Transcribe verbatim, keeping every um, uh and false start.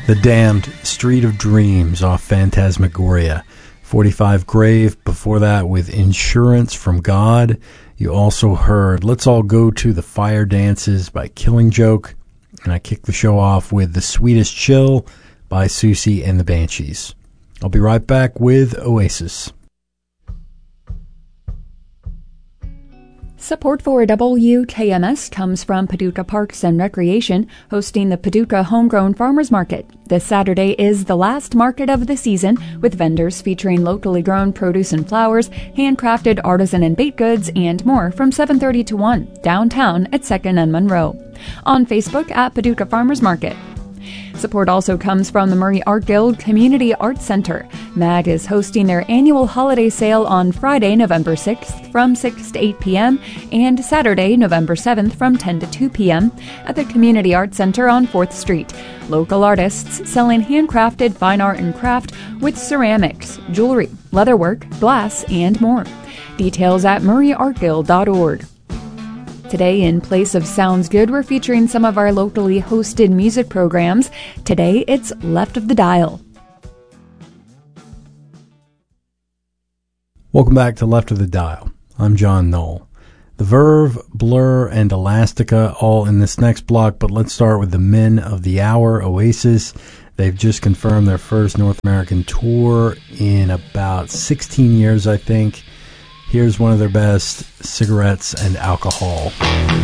The Damned, Street of Dreams off Phantasmagoria. forty-five Grave before that with Insurance from God. You also heard Let's All Go to the Fire Dances by Killing Joke. And I kicked the show off with The Sweetest Chill by Susie and the Banshees. I'll be right back with Oasis. Support for W K M S comes from Paducah Parks and Recreation, hosting the Paducah Homegrown Farmers Market. This Saturday is the last market of the season, with vendors featuring locally grown produce and flowers, handcrafted artisan and baked goods, and more from seven thirty to one, downtown at second and Monroe. On Facebook at Paducah Farmers Market. Support also comes from the Murray Art Guild Community Arts Center. M A G is hosting their annual holiday sale on Friday, November sixth from six to eight p.m. and Saturday, November seventh from ten to two p.m. at the Community Arts Center on fourth Street. Local artists selling handcrafted fine art and craft with ceramics, jewelry, leatherwork, glass, and more. Details at murray art guild dot org. Today, in place of Sounds Good, we're featuring some of our locally hosted music programs. Today, it's Left of the Dial. Welcome back to Left of the Dial. I'm John Knoll. The Verve, Blur, and Elastica all in this next block, but let's start with the Men of the Hour, Oasis. They've just confirmed their first North American tour in about sixteen years, I think. Here's one of their best, Cigarettes and Alcohol.